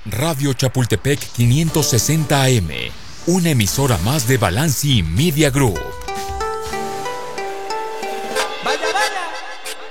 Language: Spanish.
Radio Chapultepec 560 AM, una emisora más de Balanci Media Group.